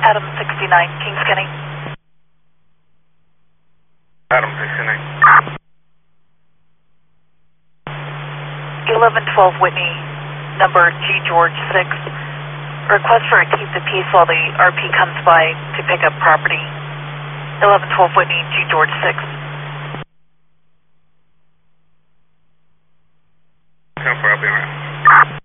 Adam 69, Kings County. Adam 69. 1112 Whitney, number G George 6. Request for a keep the peace while the RP comes by to pick up property. 1112 Whitney, G George 6. 10-4, I'll be around.